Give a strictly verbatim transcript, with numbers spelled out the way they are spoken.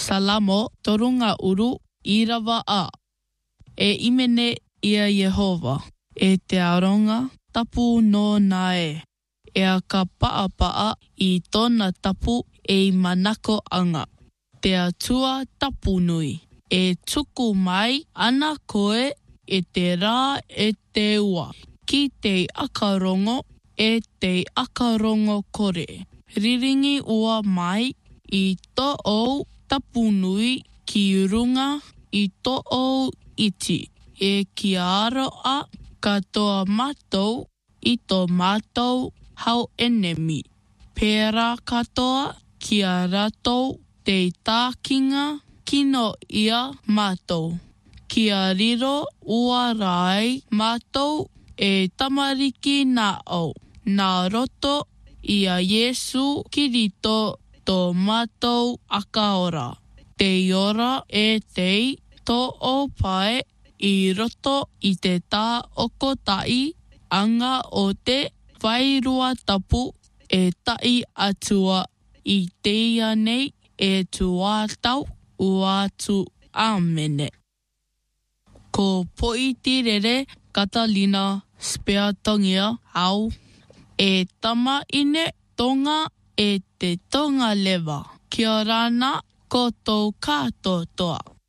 Salamo torunga uru I rawa a. E imene ia Yehova. E te aronga tapu no nae. E a ka paa paa I tōna tapu e manako anga. Te atua tapu nui. E tuku mai ana koe e te rā e te ua. Ki te akarongo e te akarongo kore. Riringi ua mai I tō au tapu nui ki runga I tō au iti. E ki aro a katoa mātou I tō mātou hau enemi. Pērā katoa ki a ratou te tākinga kino ia mātou. Ki a riro ua rai mātou e tamariki nā au. Nā roto I a Yesu Kirito tō mātou akaora. Te ora e tei tō o pai I roto I te tā oko tai anga o te whairua tapu e tai atua I teia nei e tuatau uatu amene. Ko Poitirere Catalina Speatongia au e tama ine tonga e te tonga lewa. Kia rana ko tō kātotoa.